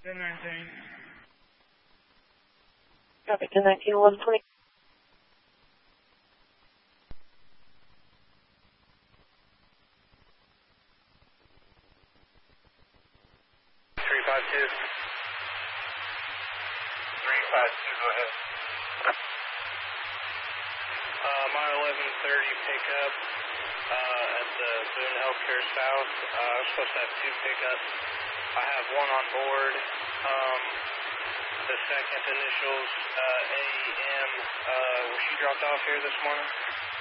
1019. Copy, 1019, 1120. 352. 352, go ahead. Mile 1130 pickup at the Boone Healthcare South. I'm supposed to have 2 pickups. I have 1 on board. The second initials, AM. Was she dropped off here this morning?